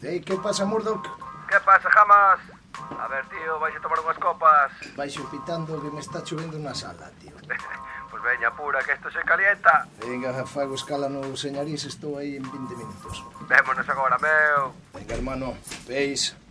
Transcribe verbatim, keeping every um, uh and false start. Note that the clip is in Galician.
Ei, que pasa, Murdoch? Que pasa, Jamas? A ver, tío, vais a tomar unhas copas. Baixo pitando que me está chovendo na sala, tío. Pois veña, apura, que isto se calienta. Venga, fago escala no señarís, estou aí en vinte minutos. Vémonos agora, meu. Venga, hermano, veis.